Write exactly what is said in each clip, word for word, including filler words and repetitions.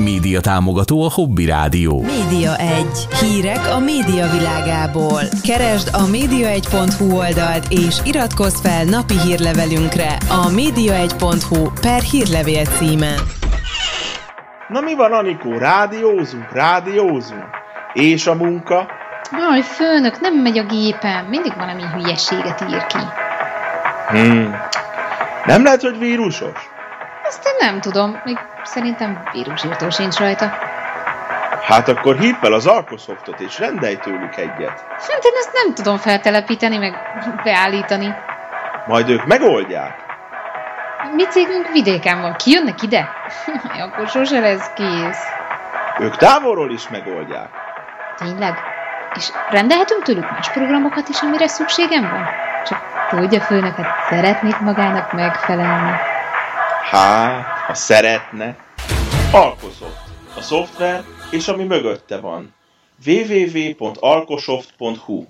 Média támogató a Hobby Rádió. Média egy. Hírek a média világából. Keresd a média egy pont hu oldalt és iratkozz fel napi hírlevelünkre a média egy pont hu per hírlevél címen. Na mi van, Anikó? Rádiózunk, rádiózunk. És a munka? Aj, főnök, nem megy a gépem. Mindig valami hülyeséget ír ki. Hmm. Nem lehet, hogy vírusos? Azt én nem tudom. Még szerintem vírusírtó sincs rajta. Hát akkor hívd fel az Alkosoftot és rendelj tőlük egyet. Hát én ezt nem tudom feltelepíteni, meg beállítani. Majd ők megoldják. Mi cégünk vidéken van. Kijönnek ide? Akkor sose lesz kész. Ők távolról is megoldják. Tényleg? És rendelhetünk tőlük más programokat is, amire szükségem van? Csak tudja, főnök, hát szeretnék magának megfelelni. Hát, ha szeretne. Alkosoft. A szoftver és ami mögötte van. double-u double-u double-u pont alkosoft pont hu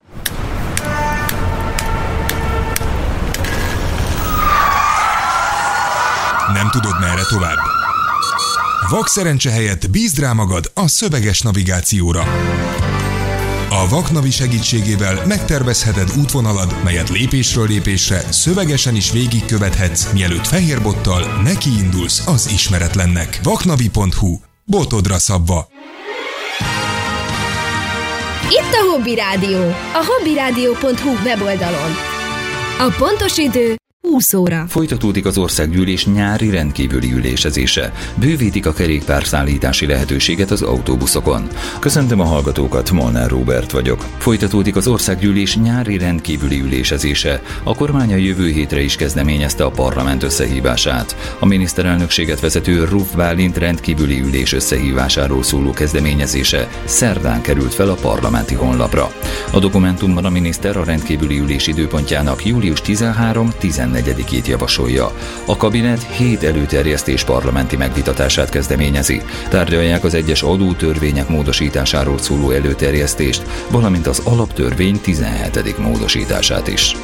Nem tudod, merre tovább? Vakszerencse helyett bízd rá magad a szöveges navigációra. A Vaknavi segítségével megtervezheted útvonalad, melyet lépésről lépésre szövegesen is végigkövethetsz, mielőtt fehér bottal nekiindulsz az ismeretlennek. vaknavi pont hu. Botodra szabva. Itt a Hobby Rádió, a hobbyrádió pont hu weboldalon. A pontos idő húsz óra. Folytatódik az országgyűlés nyári rendkívüli ülésezése. Bővítik a kerékpárszállítási lehetőséget az autóbuszokon. Köszöntöm a hallgatókat, Molnár Róbert vagyok. Folytatódik az országgyűlés nyári rendkívüli ülésezése. A kormány a jövő hétre is kezdeményezte a parlament összehívását. A miniszterelnökséget vezető Ruf Bálint rendkívüli ülés összehívásáról szóló kezdeményezése szerdán került fel a parlamenti honlapra. A dokumentumban a miniszter a rendkívüli ülés időpontjának július tizenharmadika-tizennegyedikét javasolja. A kabinet hét előterjesztés parlamenti megvitatását kezdeményezi. Tárgyalják az egyes adótörvények módosításáról szóló előterjesztést, valamint az alaptörvény tizenhetedik módosítását is.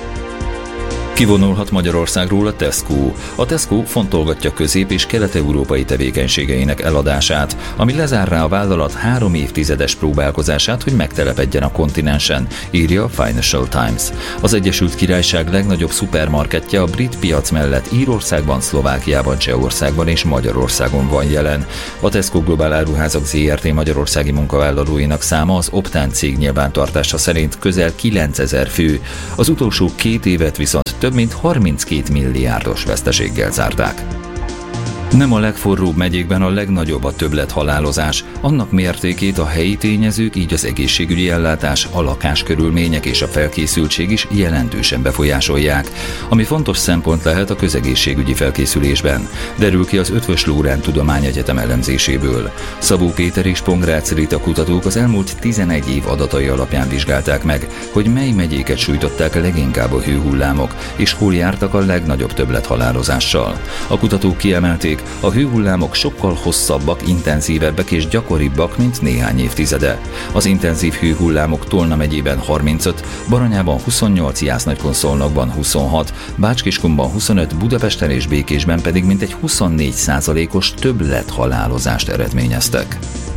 Kivonulhat Magyarországról a Tesco. A Tesco fontolgatja közép- és kelet-európai tevékenységeinek eladását, ami lezárná a vállalat három évtizedes próbálkozását, hogy megtelepedjen a kontinensen, írja a Financial Times. Az Egyesült Királyság legnagyobb szupermarketje a brit piac mellett Írországban, Szlovákiában, Csehországban és Magyarországon van jelen. A Tesco Globál Áruházak zé er té magyarországi munkavállalóinak száma az Optán cég nyilvántartása szerint közel kilencezer fő. Az utolsó két évet viszont több mint harminckét milliárdos veszteséggel zárták. Nem a legforróbb megyékben a legnagyobb a többlethalálozás. Annak mértékét a helyi tényezők, így az egészségügyi ellátás, a lakáskörülmények és a felkészültség is jelentősen befolyásolják, ami fontos szempont lehet a közegészségügyi felkészülésben, derül ki az Eötvös Loránd Tudományegyetem elemzéséből. Szabó Péter és Pongrácz Rita kutatók az elmúlt tizenegy év adatai alapján vizsgálták meg, hogy mely megyéket sújtották leginkább a hőhullámok, és hol jártak a legnagyobb többlethalálozással. A kutatók kiemelték, a hőhullámok sokkal hosszabbak, intenzívebbek és gyakoribbak, mint néhány évtizede. Az intenzív hőhullámok Tolna megyében harmincöt, Baranyában huszonnyolc, Jász-Nagykun-Szolnokban huszonhat, Bács-Kiskunban huszonöt, Budapesten és Békésben pedig mintegy huszonnégy százalékos többlethalálozást eredményeztek.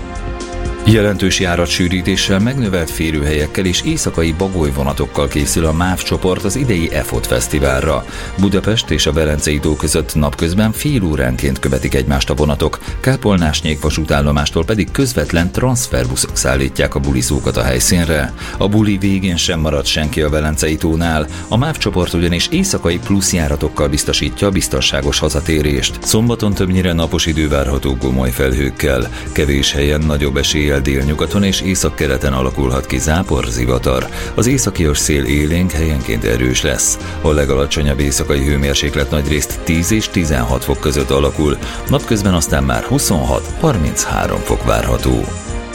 Jelentős járatsűrítéssel, megnövelt férőhelyekkel és éjszakai bagolyvonatokkal készül a MÁV csoport az idei e ef o té fesztiválra. Budapest és a Velencei tó között napközben fél óránként követik egymást a vonatok, Kápolnás-Nyék vasútállomástól pedig közvetlen transferbuszok szállítják a buliszókat a helyszínre. A buli végén sem marad senki a Velencei tónál, a MÁV csoport ugyanis éjszakai pluszjáratokkal biztosítja a biztonságos hazatérést. Szombaton többnyire napos idő várható komoly felhőkkel, kevés helyen nagyobb eséllyel délnyugaton és északkeleten alakulhat ki zápor, zivatar. Az északi szél élénk, helyenként erős lesz. A legalacsonyabb éjszakai hőmérséklet nagyrészt tíz és tizenhat fok között alakul, napközben aztán már huszonhat-harminchárom fok várható.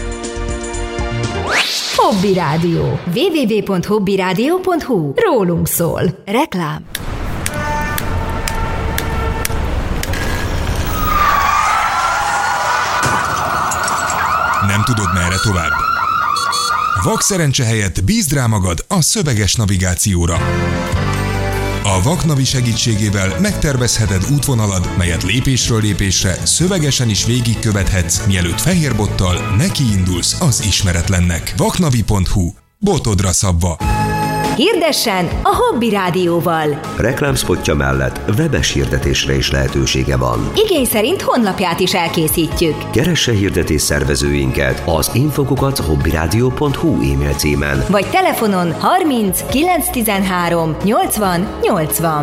Hobby Rádió. double-u double-u double-u pont hobbyrádió pont hu. Rólunk szól. Reklám. Nem tudod, merre tovább? Vakszerencse helyett bízd rá magad a szöveges navigációra. A Vaknavi segítségével megtervezheted útvonalad, melyet lépésről lépésre szövegesen is végigkövethetsz, mielőtt fehérbottal nekiindulsz az ismeretlennek. vaknavi pont hu. Botodra szabva. Hirdessen a Hobby Rádióval. Reklámszpotja mellett webes hirdetésre is lehetősége van. Igény szerint honlapját is elkészítjük. Keresse hirdetés szervezőinket az infokukat hobbyradio pont hu e-mail címen. Vagy telefonon harminc kilenc tizenhárom nyolcvan nyolcvan.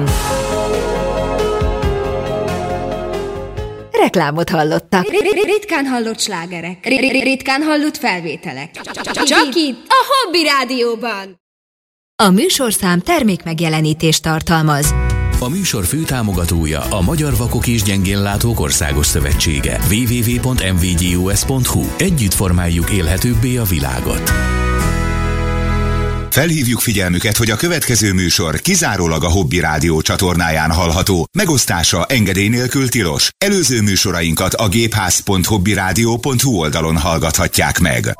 Reklámot hallottak. Ritkán hallott slágerek. Ritkán hallott felvételek. Csak itt a Hobby Rádióban. A műsorszám termékmegjelenítést tartalmaz. A műsor főtámogatója a Magyar Vakok és Gyengénlátók Országos Szövetsége. double-u double-u double-u pont em vé gé u es pont hu. Együtt formáljuk élhetőbbé a világot. Felhívjuk figyelmüket, hogy a következő műsor kizárólag a Hobby Rádió csatornáján hallható. Megosztása engedély nélkül tilos. Előző műsorainkat a gépház pont hobbyradio pont hu oldalon hallgathatják meg.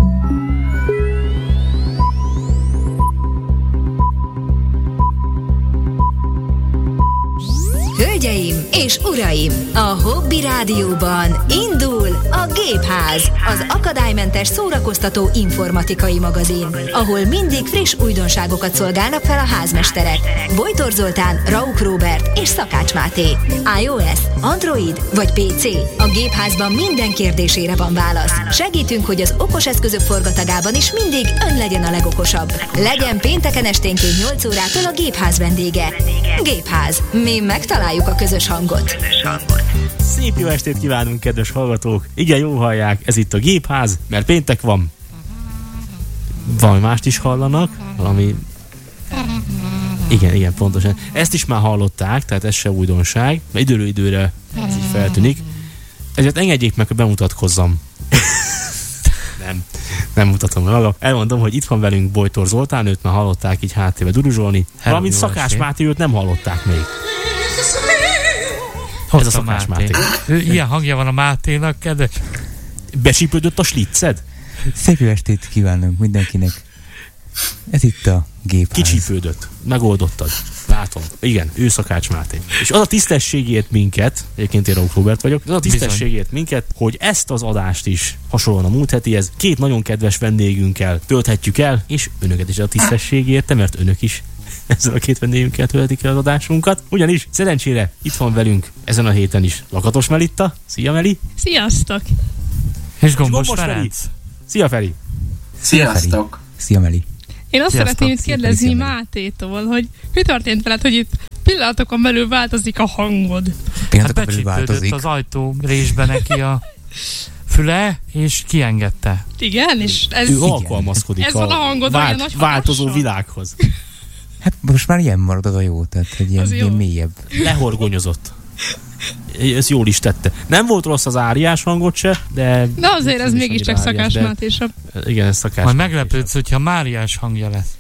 Hölgyeim és uraim, a Hobby Rádióban indul a Gépház, az akadálymentes szórakoztató informatikai magazin, ahol mindig friss újdonságokat szolgálnak fel a házmesterek. Bojtor Zoltán, Rauk Róbert és Szakács Máté. iOS, Android vagy pé cé? A Gépházban minden kérdésére van válasz. Segítünk, hogy az okos eszközök forgatagában is mindig ön legyen a legokosabb. Legyen pénteken esténként nyolc órától a Gépház vendége. Gépház. Mi megtaláljuk a közös hangot. Szép jó estét kívánunk, kedves hallgatók! Igen, jól hallják, ez itt a Gépház, mert péntek van. Valami mást is hallanak, valami... Igen, igen, pontosan. Ezt is már hallották, tehát ez se újdonság, mert időről időre ez így feltűnik. Ezért engedjék meg, hogy bemutatkozzam. nem, nem mutatom meg. Elmondom, hogy itt van velünk Bojtor Zoltán, őt már hallották így háttérbe duruzsolni. Valamint Szakács Máté, őt nem hallották még. Ez a Szakács Máté. Máté. Ilyen hangja van a Máténak, kedves. Besípődött a slicced? Szép jó estét kívánunk mindenkinek. Ez itt a Gépház. Kicsípődött. Megoldottad. Látom. Igen, ő Szakács Máté. És az a tisztességért minket, egyébként én Rauk Róbert vagyok, az a tisztességért minket, hogy ezt az adást is hasonlóan a múlt hetihez két nagyon kedves vendégünkkel tölthetjük el, és önöket is a tisztességért, mert önök is ezzel a két vendégünkkel töltik el az adásunkat. Ugyanis szerencsére itt van velünk ezen a héten is Lakatos Melitta. Szia, Meli! Sziasztok! És Gombos, Gombos Ferenc. Feri. Szia, Feri! Sziasztok! Szia, Meli! Én azt Sziasztok. szeretném itt kérdezni Szia, Mátétól, hogy mi történt veled, hogy itt pillanatokon belül változik a hangod? Hát becsípődött az ajtó résbe neki a füle, és kiengedte. Igen, és ez... Ő alkalmazkodik ez van a hangod, vált, nagy változó hatással? világhoz. Hát most már ilyen marad az a jó, tehát egy ilyen, ilyen mélyebb. Lehorgonyozott. Ez jól is tette. Nem volt rossz az áriás hangot se, de... De azért ez mégiscsak Szakács Mátésabb. Igen, ez Szakács Majd meglepődsz, hogyha Máriás hangja lesz.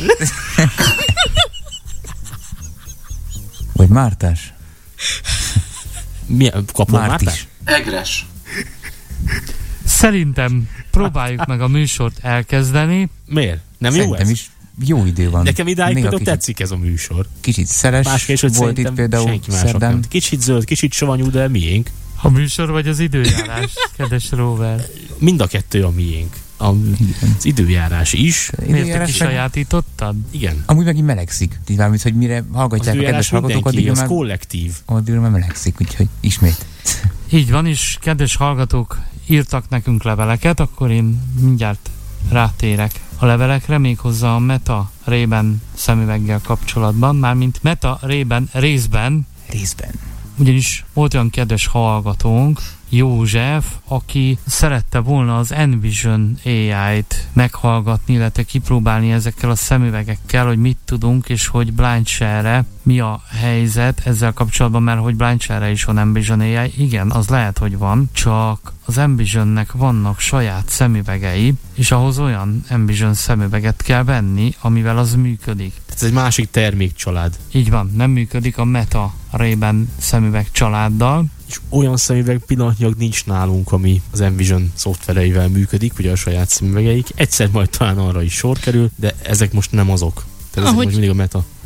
Vagy Mártás. Milyen? Kapol Mártás? Egres. Szerintem próbáljuk meg a műsort elkezdeni. Miért? Nem jó Szerintem ez? is jó idő van. Nekem idáig például tetszik ez a műsor. Kicsit szeles Másképp, hogy volt itt például szerdán. Kicsit zöld, kicsit savanyú, de miénk. A műsor vagy az időjárás, kedves Róver? Mind a kettő a miénk. A, az időjárás is. Miért te kisajátítottad? Igen. Amúgy meg így melegszik. Így valamit, hogy mire hallgatják a kedves hallgatók, addigra az már, kollektív. addigra már melegszik, úgyhogy ismét. Így van, és kedves hallgatók írtak nekünk leveleket, akkor én mindjárt rátérek a levelekre, méghozzá a Meta Ray-Ban szemüveggel kapcsolatban, mármint Meta Ray-Ban részben. Részben. Ugyanis volt olyan kedves hallgatónk, József, aki szerette volna az Envision á í-t meghallgatni, illetve kipróbálni ezekkel a szemüvegekkel, hogy mit tudunk, és hogy Blindshare-re mi a helyzet ezzel kapcsolatban, mert hogy Blindshare-re is van Envision á í, igen, az lehet, hogy van, csak az Envisionnek vannak saját szemüvegei, és ahhoz olyan Envision szemüveget kell venni, amivel az működik. Ez egy másik termékcsalád. Így van, nem működik a Meta Ray-Ban szemüveg családdal. És olyan szemüveg pillanatnyilag nincs nálunk, ami az Envision szoftvereivel működik, ugye a saját szemüvegeik. Egyszer majd talán arra is sor kerül, de ezek most nem azok. Tehát ezek most mindig a Meta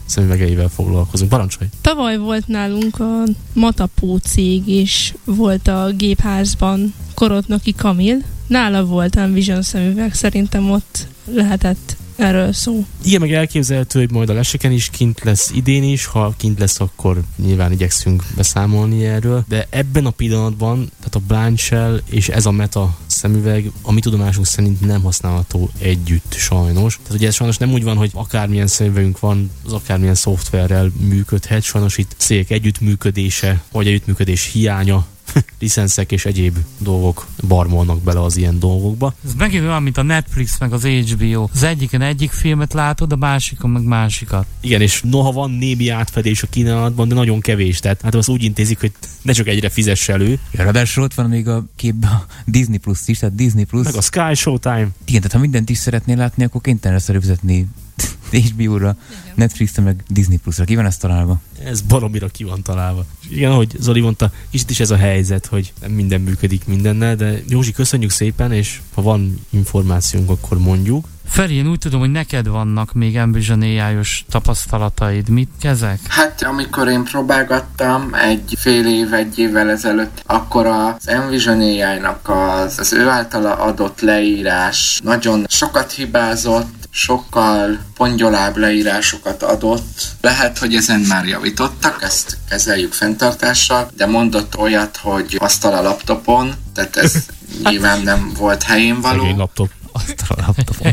szemüvegeivel foglalkozunk. Parancsolj! Tavaly volt nálunk a Matapó cég is, volt a gépházban Korotnoki Kamil. Nála volt Envision szemüveg, szerintem ott lehetett erről szó. Igen, meg elképzelhető, hogy majd a leseken is kint lesz idén is, ha kint lesz, akkor nyilván igyekszünk beszámolni erről, de ebben a pillanatban, tehát a Blind Shell és ez a Meta szemüveg, a mi tudomásunk szerint nem használható együtt sajnos. Tehát ugye ez sajnos nem úgy van, hogy akármilyen szemüvegünk van, az akármilyen szoftverrel működhet, sajnos itt cégek együttműködése, vagy együttműködés hiánya, licenszek és egyéb dolgok barmolnak bele az ilyen dolgokba. Ez megint olyan, mint a Netflix meg az há bé o. Az egyiken egyik filmet látod, a másikon meg másikat. Igen, és noha van némi átfedés a kínálatban, de nagyon kevés. Tehát hát azt úgy intézik, hogy ne csak egyre fizess elő. Ja, ráadásul ott van még a képben a Disney Plus is, tehát Disney Plus. Meg a Sky Showtime. Igen, tehát ha mindent is szeretnél látni, akkor kénytelen lesz előfizetni há bé ó-ra, Netflixre, meg Disney Plus-ra. Ki van ezt találva? Ez baromira ki van találva. Igen, ahogy Zoli mondta, kicsit is ez a helyzet, hogy nem minden működik mindennel, de Józsi, köszönjük szépen, és ha van információnk, akkor mondjuk. Feri, én úgy tudom, hogy neked vannak még Envision á i-os tapasztalataid. Mit ezek? Hát, amikor én próbálgattam egy fél év, egy évvel ezelőtt, akkor az Envision á i-nak az, az ő általa adott leírás nagyon sokat hibázott, sokkal pongyolább leírásokat adott. Lehet, hogy ezen már javítottak, ezt kezeljük fenntartással, de mondott olyat, hogy asztal a laptopon, tehát ez nyilván nem volt helyén való. Szegény laptop. Asztal a laptopon.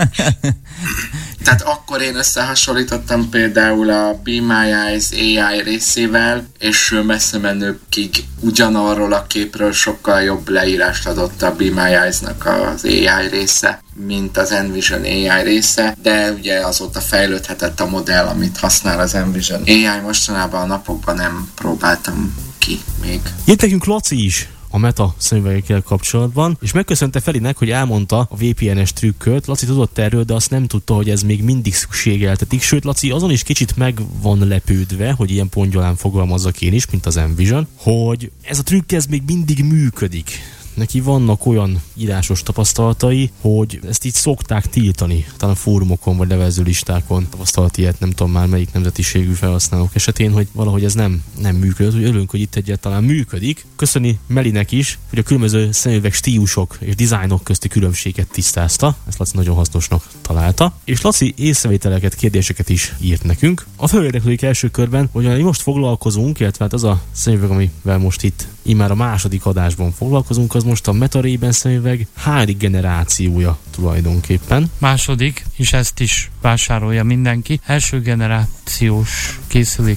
Tehát akkor én összehasonlítottam például a Be My Eyes á i részével, és messze menőkig ugyanarról a képről sokkal jobb leírást adott a Be My Eyes-nak az á i része, mint az Envision á i része, de ugye azóta fejlődhetett a modell, amit használ az Envision á i. Mostanában a napokban nem próbáltam ki még. Jött nekünk Laci is a Meta szemüvegekkel kapcsolatban, és megköszönte Felinek, hogy elmondta a vé pé en-es trükköt. Laci tudott erről, de azt nem tudta, hogy ez még mindig szükségeltetik. Sőt, Laci azon is kicsit meg van lepődve, hogy ilyen pongyolán fogalmazzak én is, mint az Envision, hogy ez a trükk ez még mindig működik. Neki vannak olyan írásos tapasztalatai, hogy ezt így szokták tiltani, talán a fórumokon vagy levelezőlistákon tapasztalat ilyet, nem tudom már melyik nemzetiségű felhasználók esetén, hogy valahogy ez nem, nem működött, hogy örülünk, hogy itt egyáltalán működik. Köszöni Melinek is, hogy a különböző szemüveg stílusok és dizájnok közti különbséget tisztázta, ezt Laci nagyon hasznosnak találta, és Laci észrevételeket, kérdéseket is írt nekünk. A fölérdeklődik első körben, hogy most foglalkozunk, illetve hát az a szemüveg, amivel most itt immár a második adásban foglalkozunk, az most a Meta Ray-Ban szemüveg három generációja tulajdonképpen. Második, és ezt is vásárolja mindenki. Első generációs készülék